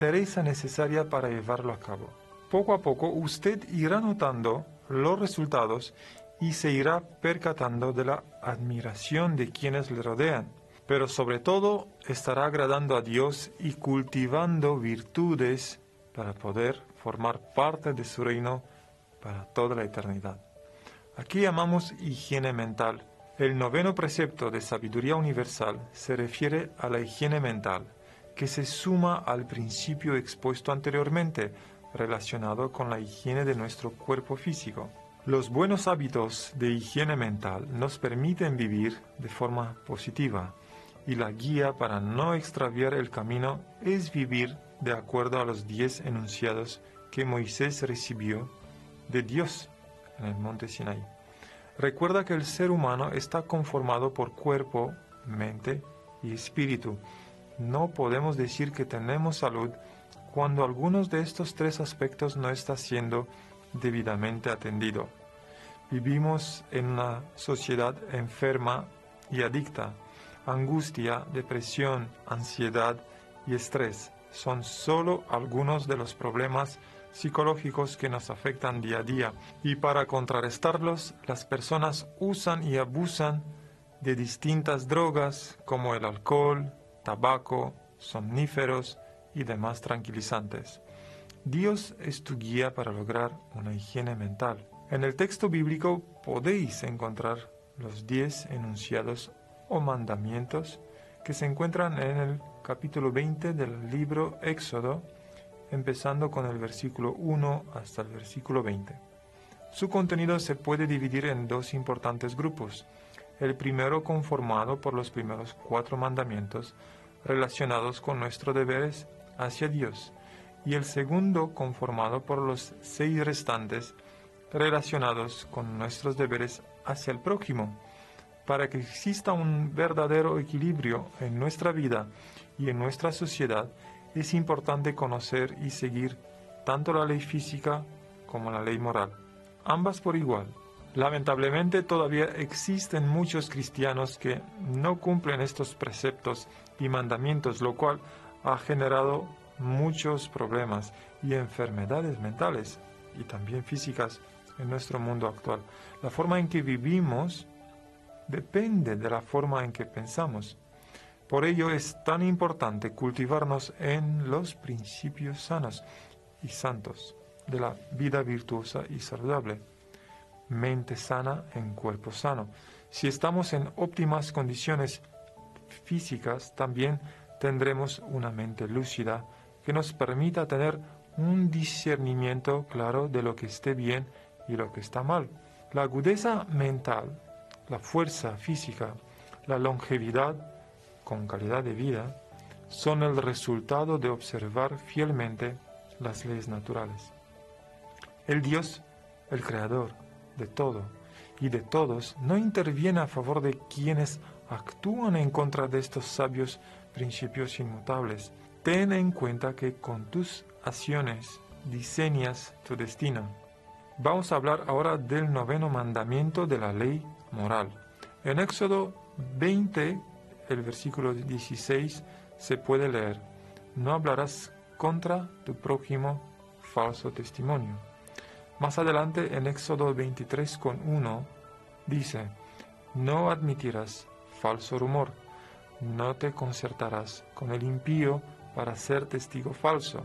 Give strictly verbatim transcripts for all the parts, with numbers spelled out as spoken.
pereza necesaria para llevarlo a cabo. Poco a poco usted irá notando los resultados y se irá percatando de la admiración de quienes le rodean, pero sobre todo estará agradando a Dios y cultivando virtudes para poder formar parte de su reino para toda la eternidad. Aquí llamamos higiene mental. El noveno precepto de sabiduría universal se refiere a la higiene mental, que se suma al principio expuesto anteriormente, relacionado con la higiene de nuestro cuerpo físico. Los buenos hábitos de higiene mental nos permiten vivir de forma positiva, y la guía para no extraviar el camino es vivir de acuerdo a los diez enunciados que Moisés recibió de Dios en el monte Sinaí. Recuerda que el ser humano está conformado por cuerpo, mente y espíritu. No podemos decir que tenemos salud cuando algunos de estos tres aspectos no está siendo debidamente atendido. Vivimos en una sociedad enferma y adicta. Angustia, depresión, ansiedad y estrés son solo algunos de los problemas psicológicos que nos afectan día a día, y para contrarrestarlos, las personas usan y abusan de distintas drogas como el alcohol, tabaco, somníferos y demás tranquilizantes. Dios es tu guía para lograr una higiene mental. En el texto bíblico podéis encontrar los diez enunciados o mandamientos que se encuentran en el capítulo veinte del libro Éxodo, empezando con el versículo uno hasta el versículo veinte. Su contenido se puede dividir en dos importantes grupos. El primero conformado por los primeros cuatro mandamientos relacionados con nuestros deberes hacia Dios, y el segundo conformado por los seis restantes relacionados con nuestros deberes hacia el prójimo. Para que exista un verdadero equilibrio en nuestra vida y en nuestra sociedad, es importante conocer y seguir tanto la ley física como la ley moral, ambas por igual. Lamentablemente todavía existen muchos cristianos que no cumplen estos preceptos y mandamientos, lo cual ha generado muchos problemas y enfermedades mentales y también físicas en nuestro mundo actual. La forma en que vivimos depende de la forma en que pensamos. Por ello es tan importante cultivarnos en los principios sanos y santos de la vida virtuosa y saludable. Mente sana en cuerpo sano. Si estamos en óptimas condiciones físicas, también tendremos una mente lúcida que nos permita tener un discernimiento claro de lo que esté bien y lo que está mal. La agudeza mental, la fuerza física, la longevidad con calidad de vida, son el resultado de observar fielmente las leyes naturales. El Dios, el Creador de todo y de todos, no interviene a favor de quienes actúan en contra de estos sabios principios inmutables. Ten en cuenta que con tus acciones diseñas tu destino. Vamos a hablar ahora del noveno mandamiento de la ley moral. En Éxodo veinte, el versículo dieciséis, se puede leer: no hablarás contra tu prójimo falso testimonio. Más adelante, en Éxodo veintitrés con uno, dice: no admitirás falso rumor, no te concertarás con el impío para ser testigo falso.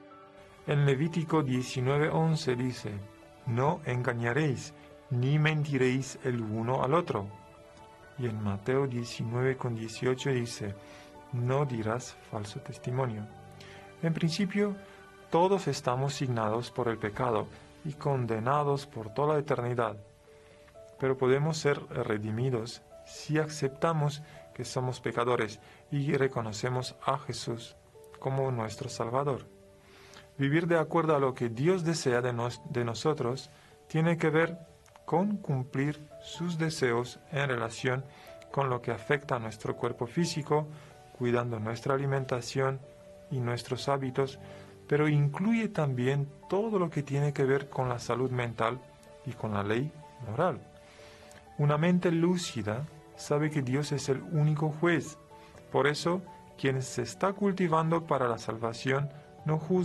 En Levítico diecinueve once dice: no engañaréis, ni mentiréis el uno al otro. Y en Mateo diecinueve con dieciocho dice: no dirás falso testimonio. En principio, todos estamos signados por el pecado y condenados por toda la eternidad, pero podemos ser redimidos si aceptamos que somos pecadores y reconocemos a Jesús como nuestro Salvador. Vivir de acuerdo a lo que Dios desea de, nos, de nosotros tiene que ver con cumplir sus deseos en relación con lo que afecta a nuestro cuerpo físico, cuidando nuestra alimentación y nuestros hábitos, pero incluye también todo lo que tiene que ver con la salud mental y con la ley moral. Una mente lúcida sabe que Dios es el único juez. Por eso, quien se está cultivando para la salvación No